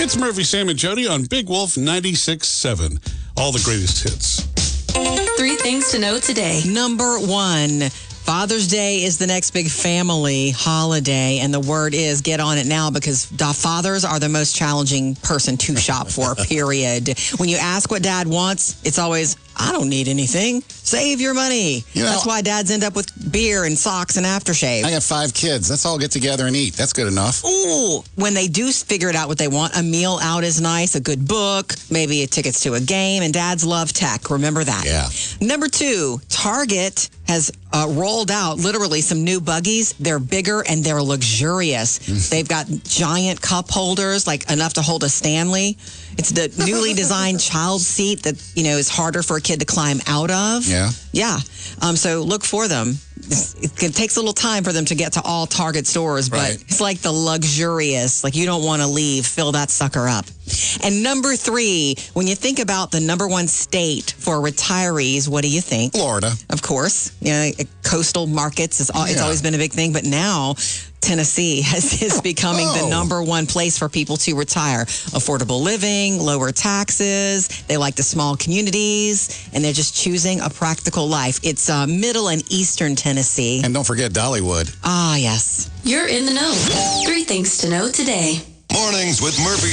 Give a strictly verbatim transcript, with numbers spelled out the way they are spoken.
It's Murphy, Sam, and Jody on Big Wolf ninety-six seven. All the greatest hits. Three things to know today. Number one, Father's Day is the next big family holiday, and the word is get on it now because the fathers are the most challenging person to shop for, period. When you ask what dad wants, it's always, I don't need anything. Save your money. You know, That's why dads end up with beer and socks and aftershave. I got five kids. Let's all get together and eat. That's good enough. Ooh, when they do figure it out what they want, a meal out is nice, a good book, maybe tickets to a game, and dads love tech. Remember that. Yeah. Number two, Target has uh, rolled out literally some new buggies. They're bigger and they're luxurious. They've got giant cup holders, like enough to hold a Stanley. It's the newly designed child seat that, you know, is harder for a kid to climb out of. Yeah. Yeah. Um, so look for them. It, it takes a little time for them to get to all Target stores, but Right. it's like the luxurious, like you don't want to leave, fill that sucker up. And number three, when you think about the number one state for retirees, what do you think? Florida. Of course, you know, coastal markets, is, it's Yeah. always been a big thing, but now Tennessee has, is becoming Oh. the number one place for people to retire. Affordable living, lower taxes, they like the small communities, and they're just choosing a practical life. It's uh, middle and eastern Tennessee. And don't forget Dollywood. Ah, yes. You're in the know. Three things to know today. Mornings with Murphy,